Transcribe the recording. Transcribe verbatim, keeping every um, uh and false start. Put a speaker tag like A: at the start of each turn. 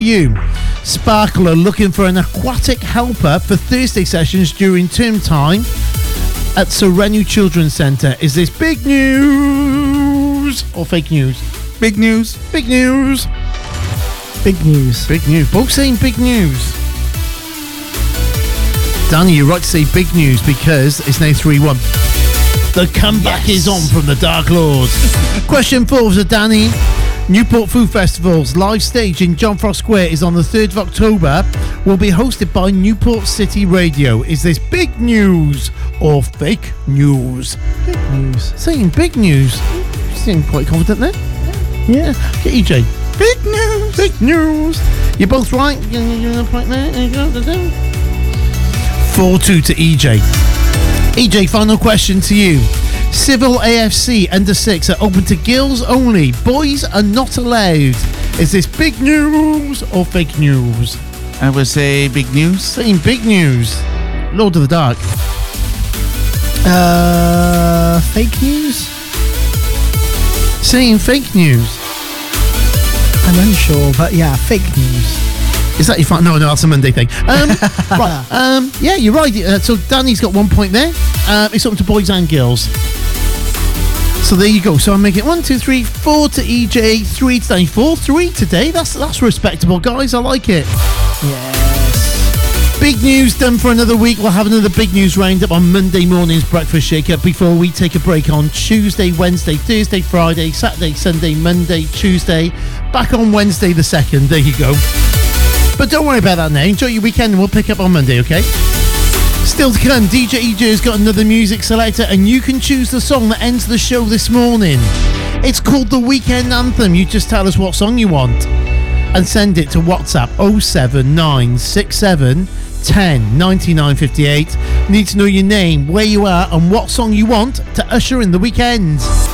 A: You. Sparkle are looking for an aquatic helper for Thursday sessions during term time at Serenu Children's Centre. Is this big news or fake news?
B: Big news.
A: Big news.
C: Big news.
A: Big news. Both saying big news. Danny, you're right to say big news because it's now three one. The comeback yes. is on from the Dark Lords. Question four for Danny. Newport Food Festival's live stage in John Frost Square is on the third of October. Will be hosted by Newport City Radio. Is this big news or fake news?
C: Big news.
A: Saying big news. You seem quite confident there. Yeah. Get E J. Big news. Big news. You're both right. You're in a point there. four two to E J. E J, final question to you. Civil A F C under six are open to girls only. Boys are not allowed. Is this big news or fake news?
B: I would say big news.
A: Saying big news. Lord of the Dark.
C: Uh, fake news?
A: Saying fake news.
C: I'm unsure, but yeah, fake news.
A: Is that your fun? No, no, that's a Monday thing. Um, right. Um, yeah, you're right. Uh, so Danny's got one point there. Uh, it's open to boys and girls. So there you go. So I'm making one, two, three, four to E J, three to Danny, four, three today. That's that's respectable, guys. I like it.
C: Yes.
A: Big news done for another week. We'll have another big news roundup on Monday morning's Breakfast Shake-Up before we take a break on Tuesday, Wednesday, Thursday, Friday, Saturday, Sunday, Monday, Tuesday. Back on Wednesday the second. There you go. But don't worry about that now. Enjoy your weekend and we'll pick up on Monday, okay? Still to come, D J E J has got another music selector and you can choose the song that ends the show this morning. It's called The Weekend Anthem. You just tell us what song you want and send it to WhatsApp oh seven nine six seven ten ninety-nine fifty-eight. Need to know your name, where you are and what song you want to usher in the weekend.